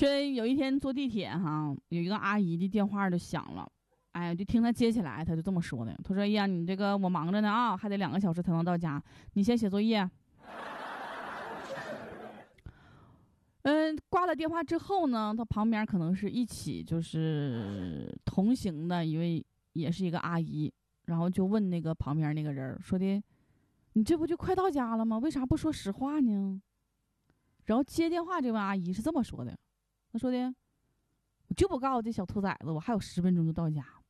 说有一天坐地铁哈，有一个阿姨的电话就响了，哎，就听她接起来，她就这么说的，她说：“哎呀，你这个我忙着呢啊，还得2个小时才能到家，你先写作业。”挂了电话之后呢，他旁边可能是一起就是同行的一位，也是一个阿姨，然后就问那个旁边那个人说的：“你这不就快到家了吗？为啥不说实话呢？”然后接电话这位阿姨是这么说的，她说的：“我就不告诉这小兔崽子，我还有10分钟就到家。”